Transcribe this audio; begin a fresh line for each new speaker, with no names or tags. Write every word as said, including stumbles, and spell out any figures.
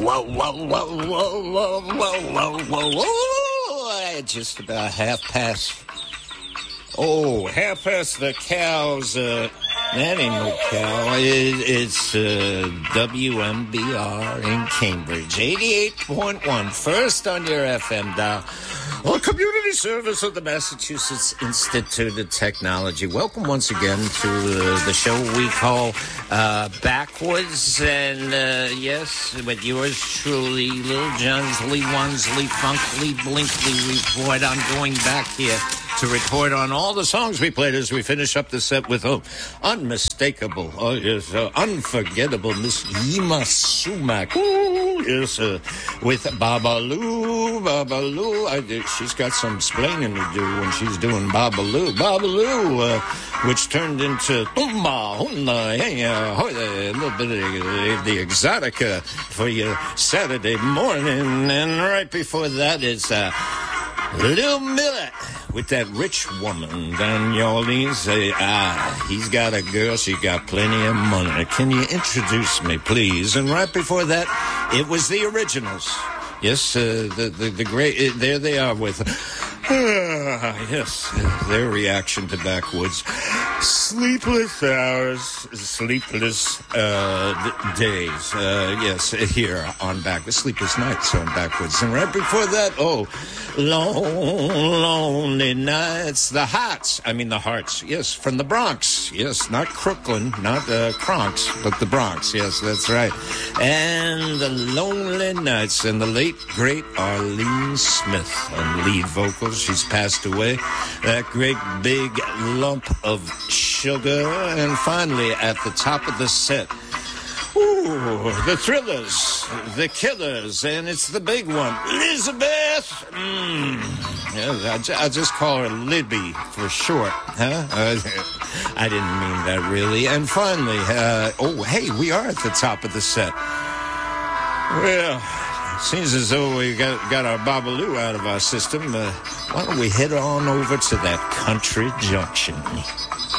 whoa, whoa, whoa, whoa, whoa, whoa, whoa, whoa, whoa. Just about half past. Oh, half past the cows. Uh, that ain't no cow. It, it's uh, W M B R in Cambridge. eighty-eight point one. First on your F M dial. Well, community service of the Massachusetts Institute of Technology. Welcome once again to uh, the show we call uh, Backwoods. And uh, yes, with yours truly, Lil Jon's Lee Wansley, Funkley, Blinkley report. I'm going back here to report on all the songs we played as we finish up the set with oh, unmistakable, oh yes, uh, unforgettable Miss Yima Sumac. Ooh, yes, uh, with Babalu, Babalu. I did, she's got some explaining to do when she's doing Babalu, Babalu, uh, which turned into Tumba, Hunda, hey, uh, a little bit of the, the exotica for your Saturday morning. And right before that is uh, Lil Millet with that rich woman down New Orleans. Uh, ah, he's got a girl, she got plenty of money. Can you introduce me, please? And right before that, it was the originals. Yes, uh, the, the, the great, uh, there they are with, uh, yes, uh, their reaction to Backwoods. Sleepless hours, sleepless uh, d- days, uh, yes, here on Backwoods, sleepless nights on Backwoods. And right before that, oh, long, lonely nights, the Hearts, I mean the Hearts, yes, from the Bronx, yes, not Crooklyn, not uh, Bronx, but the Bronx, yes, that's right. And the lonely nights, and the late, great Arlene Smith on lead vocals. She's passed away. That great big lump of sugar. And finally, at the top of the set, ooh, the Thrillers, the Killers, and it's the big one, Elizabeth. Mm. Yeah, I, ju- I just call her Libby for short, huh? Uh, I didn't mean that really. And finally, uh, oh, hey, we are at the top of the set. Well, seems as though we got, got our Babalu out of our system. Uh, why don't we head on over to that country junction?